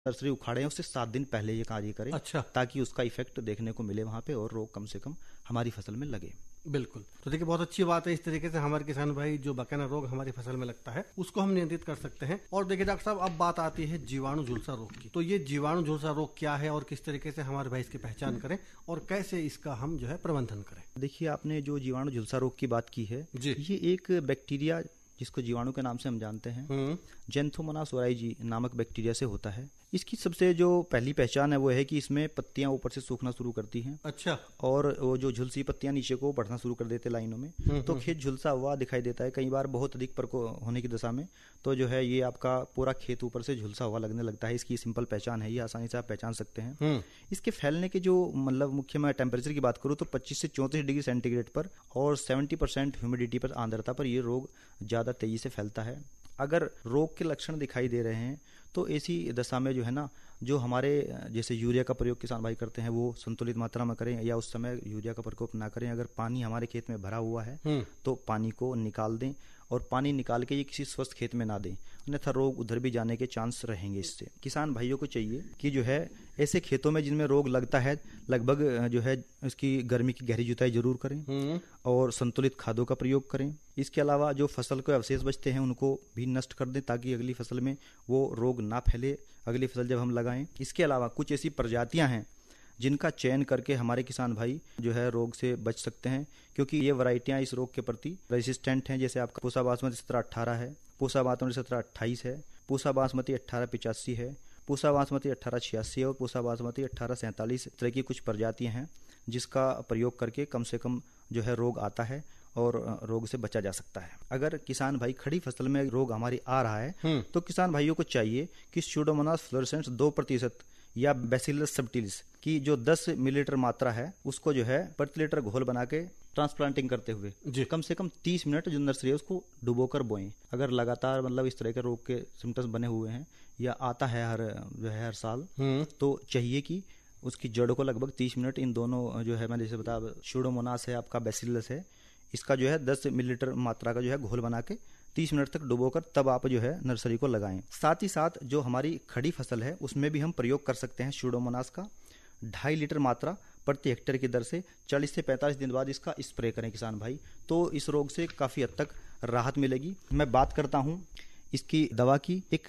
Nursery उखाड़े हैं उससे 7 दिन पहले ये कार्य करें। अच्छा। ताकि उसका इफेक्ट देखने को मिले वहां पे और रोग कम से कम हमारी फसल में लगे। बिल्कुल। तो देखिए बहुत अच्छी बात है, इस तरीके से हमारे किसान भाई जो बकाना रोग हमारी फसल में लगता है उसको हम नियंत्रित कर सकते हैं। और देखिए डॉक्टर साहब, अब बात आती है जीवाणु झुलसा रोग की। तो ये जीवाणु झुलसा रोग क्या है और किस तरीके से हमारे भाई इसकी पहचान करें और कैसे इसका हम जो है प्रबंधन करें? देखिए, आपने जो जीवाणु झुलसा रोग की बात की है जी। ये एक बैक्टीरिया जिसको जीवाणु के नाम से हम जानते हैं, जेंथोमोनास ओराइजी नामक बैक्टीरिया से होता है। इसकी सबसे जो पहली पहचान है वो है कि इसमें पत्तियां ऊपर से सूखना शुरू करती हैं। अच्छा। और वो जो झुलसी पत्तियां नीचे को बढ़ना शुरू कर देते लाइनों में, तो खेत झुलसा हुआ दिखाई देता है। कई बार बहुत अधिक प्रकोप होने की दशा में तो जो है ये आपका पूरा खेत ऊपर से झुलसा हुआ लगने लगता है। इसकी सिंपल पहचान है, ये आसानी से आप पहचान सकते हैं। इसके फैलने के जो मतलब मुख्य मैं टेम्परेचर की बात करूँ तो 25 से 34 डिग्री सेंटीग्रेड पर और 70% ह्यूमिडिटी पर, आर्द्रता पर ये रोग ज्यादा तेजी से फैलता है। अगर रोग के लक्षण दिखाई दे रहे हैं तो ऐसी दशा में जो है ना, जो हमारे जैसे यूरिया का प्रयोग किसान भाई करते हैं वो संतुलित मात्रा में करें या उस समय यूरिया का प्रकोप ना करें। अगर पानी हमारे खेत में भरा हुआ है तो पानी को निकाल दें और पानी निकाल के ये किसी स्वस्थ खेत में ना दें, अन्यथा रोग उधर भी जाने के चांस रहेंगे। इससे किसान भाइयों को चाहिए कि जो है ऐसे खेतों में जिनमें रोग लगता है लगभग जो है उसकी गर्मी की गहरी जुताई जरूर करें और संतुलित खादों का प्रयोग करें। इसके अलावा जो फसल के अवशेष बचते हैं उनको भी नष्ट कर दें ताकि अगली फसल में वो रोग ना फैले अगली फसल जब हम लगाएं। इसके अलावा कुछ ऐसी प्रजातियां हैं जिनका चयन करके हमारे किसान भाई जो है रोग से बच सकते हैं, क्योंकि ये वैरायटियां इस रोग के प्रति रेजिस्टेंट हैं। जैसे आपका पूसा बासमती 1718 है, पूसा बासमती 1728 है, पूसा बासमती 1885 है, पूसा बासमती 1886 है और पूसा बासमती 1847। तरह की कुछ प्रजातियां हैं जिसका प्रयोग करके कम से कम जो है रोग आता है और रोग से बचा जा सकता है। अगर किसान भाई खड़ी फसल में रोग हमारी आ रहा है तो किसान भाइयों को चाहिए कि स्यूडोमोनास फ्लोरेसेंस 2% या बैसिलस सबटिलिस की जो 10 मिलीलीटर मात्रा है उसको जो है प्रति लीटर घोल बना के ट्रांसप्लांटिंग करते हुए कम से कम 30 मिनट जो नर्सरी है उसको डुबोकर बोएं। अगर लगातार मतलब इस तरह के रोग के सिम्टम्स बने हुए हैं या आता है हर साल, तो चाहिए कि उसकी जड़ को लगभग 30 मिनट इन दोनों जो है मैंने जैसे बताया स्यूडोमोनास है आपका बैसिलस है, इसका जो है 10 मिलीलीटर मात्रा का जो है घोल बना के 30 मिनट तक डुबोकर तब आप जो है नर्सरी को लगाएं। साथ ही साथ जो हमारी खड़ी फसल है उसमें भी हम प्रयोग कर सकते हैं स्यूडोमोनास का 2.5 लीटर मात्रा प्रति हेक्टेयर की दर से 40 से 45 दिन बाद इसका स्प्रे करें किसान भाई, तो इस रोग से काफी हद तक राहत मिलेगी। मैं बात करता हूँ इसकी दवा की, एक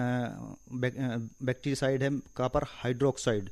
बैक्टीरियासाइड है कॉपर हाइड्रोक्साइड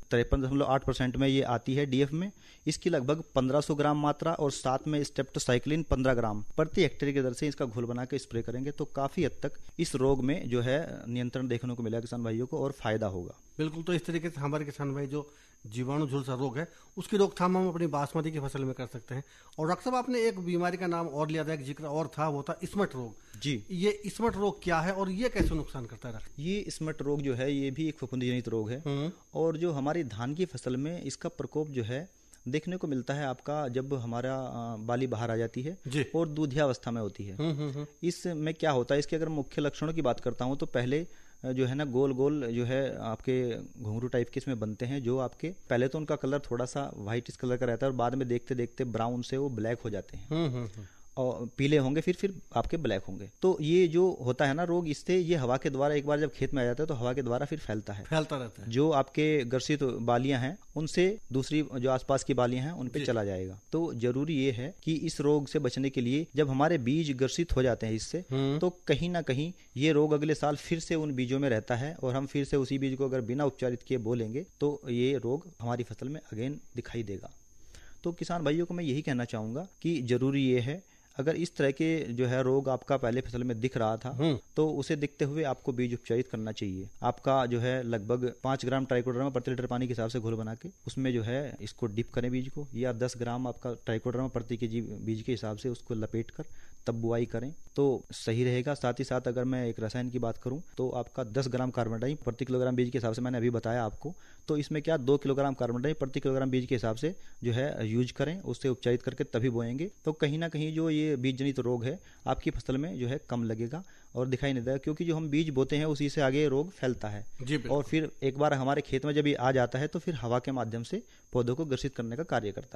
53.8% में ये आती है डीएफ में। इसकी लगभग 1500 ग्राम मात्रा और साथ में स्टेप्टोसाइक्लिन 15 ग्राम प्रति हेक्टेयर की दर से इसका घोल बना के स्प्रे करेंगे तो काफी हद तक इस रोग में जो है नियंत्रण देखने को मिलेगा किसान भाइयों को और फायदा होगा। बिल्कुल। तो इस तरीके से हमारे किसान भाई जो जीवाणु झुलसा रोग है उसकी रोकथाम हम अपनी बासमती की फसल में कर सकते हैं। और डॉक्टर साहब आपने एक बीमारी का नाम और लिया था, एक जिक्र और था, वो था स्मट रोग। जी, ये स्मट रोग क्या है और ये कैसे नुकसान करता है? ये स्मट रोग जो है ये भी एक फफूंदी जनित रोग है और जो हमारी धान की फसल में इसका प्रकोप जो है देखने को मिलता है आपका जब हमारा बाली बाहर आ जाती है और दूधियावस्था में होती है। इसमें क्या होता है, इसके अगर मुख्य लक्षणों की बात करता हूँ तो पहले जो है ना गोल गोल जो है आपके घुंघरू टाइप के इसमें बनते हैं, जो आपके पहले तो उनका कलर थोड़ा सा व्हाइट इस कलर का रहता है और बाद में देखते देखते ब्राउन से वो ब्लैक हो जाते हैं और पीले होंगे फिर आपके ब्लैक होंगे। तो ये जो होता है ना रोग, इससे ये हवा के द्वारा एक बार जब खेत में आ जाता है तो हवा के द्वारा फिर फैलता रहता है। जो आपके ग्रसित बालियां हैं उनसे दूसरी जो आसपास की बालियां हैं उन पे चला जाएगा। तो जरूरी ये है कि इस रोग से बचने के लिए जब हमारे बीज ग्रसित हो जाते हैं इससे तो कहीं ना कहीं ये रोग अगले साल फिर से उन बीजों में रहता है और हम फिर से उसी बीज को अगर बिना उपचारित किए बोलेंगे तो ये रोग हमारी फसल में अगेन दिखाई देगा। तो किसान भाइयों को मैं यही कहना चाहूंगा कि जरूरी ये है, अगर इस तरह के जो है रोग आपका पहले फसल में दिख रहा था तो उसे दिखते हुए आपको बीज उपचारित करना चाहिए। आपका जो है लगभग 5 ग्राम ट्राइकोडर्मा प्रति लीटर पानी के हिसाब से घोल बना के उसमें जो है इसको डिप करें बीज को, या 10 ग्राम आपका ट्राइकोडर्मा प्रति केजी बीज के हिसाब से उसको लपेट कर तब बुआई करें तो सही रहेगा। साथ ही साथ अगर मैं एक रसायन की बात करूं तो आपका 10 ग्राम कार्बनडाई प्रति किलोग्राम बीज के हिसाब से मैंने अभी बताया आपको, तो इसमें क्या 2 किलोग्राम कार्बनडाई प्रति किलोग्राम बीज के हिसाब से जो है यूज करें, उससे उपचारित करके तभी बोएंगे तो कहीं ना कहीं जो ये बीज जनित रोग है आपकी फसल में जो है कम लगेगा और दिखाई नहीं देगा, क्योंकि जो हम बीज बोते हैं उसी से आगे रोग फैलता है और फिर एक बार हमारे खेत में जब ये आ जाता है तो फिर हवा के माध्यम से पौधों को ग्रसित करने का कार्य करता है।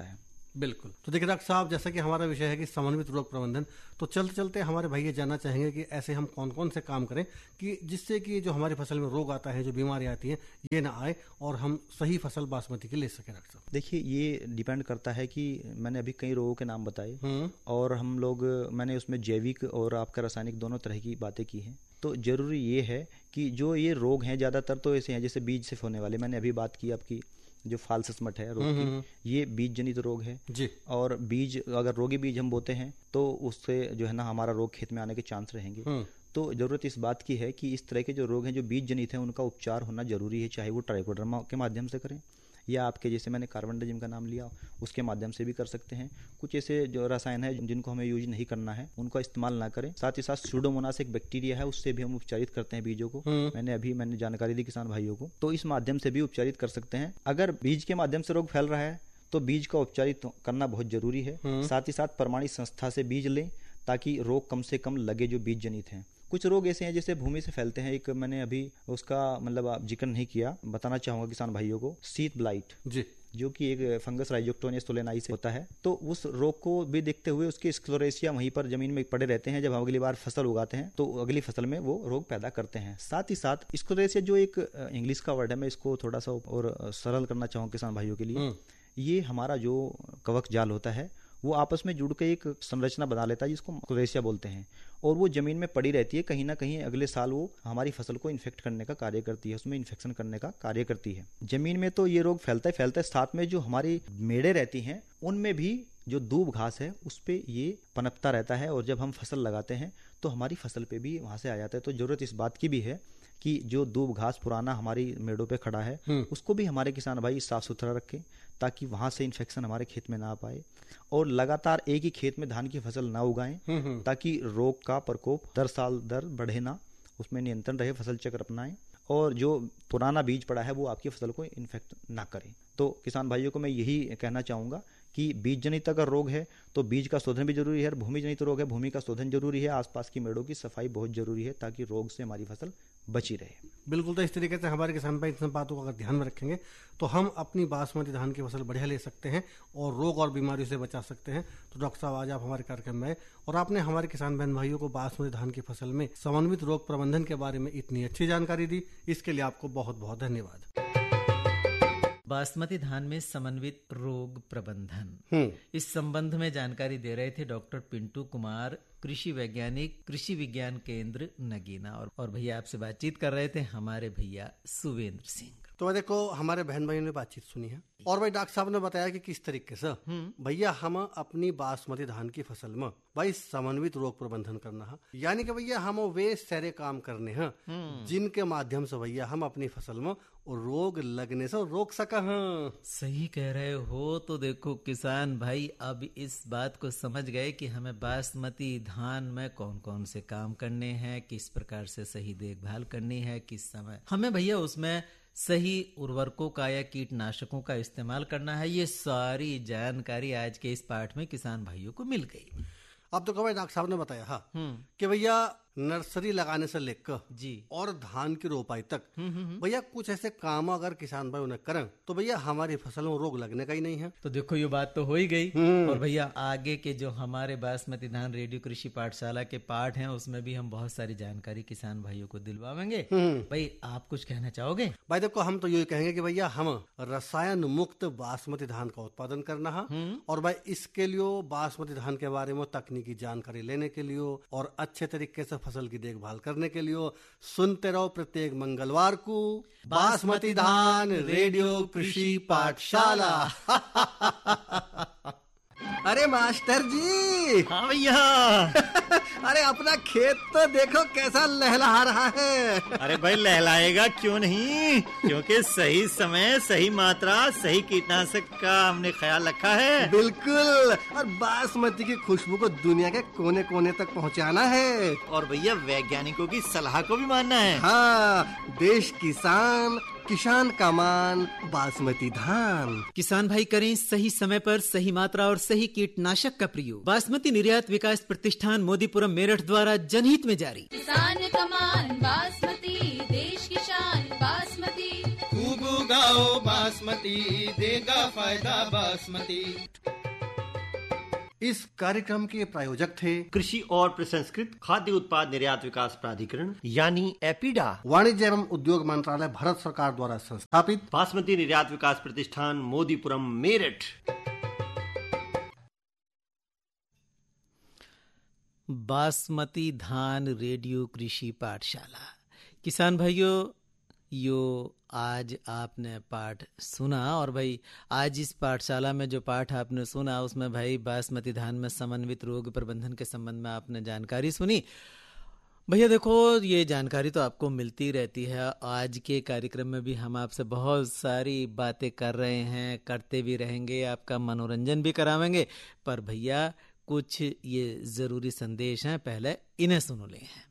बिल्कुल। तो देखिए डॉक्टर साहब, जैसा कि हमारा विषय है कि समन्वित रोग प्रबंधन, तो चलते चलते हमारे भाई ये जानना चाहेंगे कि ऐसे हम कौन कौन से काम करें कि जिससे कि जो हमारी फसल में रोग आता है, जो बीमारी आती है, ये ना आए और हम सही फसल बासमती की ले सकें। डॉक्टर साहब देखिए, ये डिपेंड करता है कि मैंने अभी कई रोगों के नाम बताए और मैंने उसमें जैविक और आपका रासायनिक दोनों तरह की बातें की हैं। तो जरूरी ये है कि जो ये रोग हैं ज़्यादातर तो ऐसे हैं जैसे बीज से होने वाले, मैंने अभी बात की आपकी जो फाल्स स्मट है रोग की, ये बीज जनित रोग है जी। और बीज अगर रोगी बीज हम बोते हैं तो उससे जो है ना हमारा रोग खेत में आने के चांस रहेंगे। तो जरूरत इस बात की है कि इस तरह के जो रोग हैं जो बीज जनित हैं उनका उपचार होना जरूरी है, चाहे वो ट्राइकोडर्मा के माध्यम से करें या आपके जैसे मैंने कार्बनडाजिम का नाम लिया उसके माध्यम से भी कर सकते हैं। कुछ ऐसे जो रसायन है जिनको हमें यूज नहीं करना है उनका इस्तेमाल ना करें। साथ ही साथ स्यूडोमोनास एक बैक्टीरिया है, उससे भी हम उपचारित करते हैं बीजों को। मैंने जानकारी दी किसान भाइयों को, तो इस माध्यम से भी उपचारित कर सकते हैं। अगर बीज के माध्यम से रोग फैल रहा है तो बीज का उपचारित करना बहुत जरूरी है। साथ ही साथ प्रमाणित संस्था से बीज लें ताकि रोग कम से कम लगे जो बीज जनित हैं। कुछ रोग ऐसे हैं जैसे भूमि से फैलते हैं, एक मैंने अभी उसका मतलब जिक्र नहीं किया, बताना चाहूंगा किसान भाइयों को, शीत ब्लाइट जी, जो कि एक फंगस राइजोक्टोनियस सोलेनाई से होता है। तो उस रोग को भी देखते हुए उसके स्क्लेरेशिया वहीं पर जमीन में पड़े रहते हैं, जब हम अगली बार फसल उगाते हैं तो अगली फसल में वो रोग पैदा करते हैं। साथ ही साथ स्क्लेरेशिया जो एक इंग्लिश का वर्ड है, मैं इसको थोड़ा सा और सरल करना चाहूँ किसान भाइयों के लिए। ये हमारा जो कवक जाल होता है वो आपस में जुड़ के एक संरचना बना लेता है जिसको स्क्लेरेशिया बोलते हैं, और वो जमीन में पड़ी रहती है। कहीं ना कहीं अगले साल वो हमारी फसल को इन्फेक्ट करने का कार्य करती है, उसमें इन्फेक्शन करने का कार्य करती है। जमीन में तो ये रोग फैलता है, साथ में जो हमारी मेड़े रहती हैं उनमें भी जो दूब घास है उस पे ये पनपता रहता है, और जब हम फसल लगाते हैं तो हमारी फसल पे भी वहां से आ जाता है। तो जरूरत इस बात की भी है कि जो दूब घास पुराना हमारी मेड़ों पे खड़ा है उसको भी हमारे किसान भाई साफ सुथरा रखें ताकि वहां से इन्फेक्शन हमारे खेत में ना आ पाए, और लगातार एक ही खेत में धान की फसल ना उगाएं ताकि रोग का प्रकोप दर साल दर बढ़े ना, उसमें नियंत्रण रहे, फसल चक्र अपनाएं और जो पुराना बीज पड़ा है वो आपकी फसल को इन्फेक्ट ना करे। तो किसान भाइयों को मैं यही कहना चाहूंगा कि बीज जनित अगर रोग है तो बीज का शोधन भी जरूरी है, और भूमि जनित रोग है भूमि का शोधन जरूरी है। आसपास की मेड़ों की सफाई बहुत जरूरी है ताकि रोग से हमारी फसल बची रहे। बिल्कुल। तो इस तरीके से हमारे किसान भाई इन बातों को अगर ध्यान में रखेंगे तो हम अपनी बासमती धान की फसल बढ़िया ले सकते हैं और रोग और बीमारियों से बचा सकते हैं। तो डॉक्टर साहब, आज आप हमारे कार्यक्रम में और आपने हमारे किसान बहन भाइयों को बासमती धान की फसल में समन्वित रोग प्रबंधन के बारे में इतनी अच्छी जानकारी दी, इसके लिए आपको बहुत बहुत धन्यवाद। बासमती धान में समन्वित रोग प्रबंधन, इस संबंध में जानकारी दे रहे थे डॉक्टर पिंटू कुमार, कृषि वैज्ञानिक, कृषि विज्ञान केंद्र नगीना, और भैया आपसे बातचीत कर रहे थे हमारे भैया सुवेंद्र सिंह। तो देखो, हमारे बहन भाइयों ने बातचीत सुनी है और भाई डॉक्टर साहब ने बताया कि किस तरीके से भैया हम अपनी बासमती धान की फसल में भाई समन्वित रोग प्रबंधन करना है, यानी कि भैया हम वे सारे काम करने हैं जिनके माध्यम से भैया हम अपनी फसल में रोग लगने से रोक सका हैं। सही कह रहे हो। तो देखो किसान भाई, अब इस बात को समझ गए कि हमें बासमती धान में कौन कौन से काम करने हैं, किस प्रकार से सही देखभाल करनी है, किस समय हमें भैया उसमें सही उर्वरकों का या कीटनाशकों का इस्तेमाल करना है। ये सारी जानकारी आज के इस पाठ में किसान भाइयों को मिल गई। अब तो भाई डॉक्टर साहब ने बताया कि भैया नर्सरी लगाने से लेकर जी और धान की रोपाई तक भैया कुछ ऐसे काम अगर किसान भाई उन्हें करें तो भैया हमारी फसल में रोग लगने का ही नहीं है। तो देखो, ये बात तो हो ही गई। और भैया आगे के जो हमारे बासमती धान रेडियो कृषि पाठशाला के पाठ हैं उसमें भी हम बहुत सारी जानकारी किसान भाइयों को दिलवाएंगे। भाई आप कुछ कहना चाहोगे? भाई देखो, हम तो यही कहेंगे कि भैया हम रसायन मुक्त बासमती धान का उत्पादन करना है, और भाई इसके लिए बासमती धान के बारे में तकनीकी जानकारी लेने के लिए और अच्छे तरीके से फसल की देखभाल करने के लिए सुनते रहो प्रत्येक मंगलवार को बासमती धान रेडियो कृषि पाठशाला। अरे मास्टर जी। हाँ भैया। अरे अपना खेत तो देखो कैसा लहलहा रहा है। अरे भाई लहलाएगा क्यों नहीं, क्योंकि सही समय, सही मात्रा, सही कीटनाशक का हमने ख्याल रखा है। बिल्कुल, और बासमती की खुशबू को दुनिया के कोने कोने तक पहुंचाना है। और भैया वैज्ञानिकों की सलाह को भी मानना है। हाँ, देश किसान, किसान का मान बासमती धान। किसान भाई करें सही समय पर सही मात्रा और सही कीटनाशक का प्रयोग। बासमती निर्यात विकास प्रतिष्ठान मोदीपुरम मेरठ द्वारा जनहित में जारी। किसान का मान बासमती, देश की शान बासमती। खूब उगाओ बासमती, देगा फायदा बासमती। इस कार्यक्रम के प्रायोजक थे कृषि और प्रसंस्कृत खाद्य उत्पाद निर्यात विकास प्राधिकरण यानी एपीडा, वाणिज्य एवं उद्योग मंत्रालय भारत सरकार द्वारा संस्थापित बासमती निर्यात विकास प्रतिष्ठान मोदीपुरम मेरठ। बासमती धान रेडियो कृषि पाठशाला। किसान भाइयों, यो आज आपने पाठ सुना और भाई आज इस पाठशाला में जो पाठ आपने सुना उसमें भाई बासमती धान में समन्वित रोग प्रबंधन के संबंध में आपने जानकारी सुनी। भैया देखो, ये जानकारी तो आपको मिलती रहती है। आज के कार्यक्रम में भी हम आपसे बहुत सारी बातें कर रहे हैं, करते भी रहेंगे, आपका मनोरंजन भी करावेंगे। पर भैया कुछ ये जरूरी संदेश हैं, पहले इन्हें सुनो ले हैं।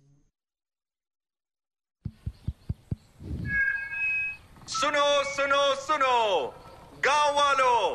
सुनो सुनो सुनो गांव वालों,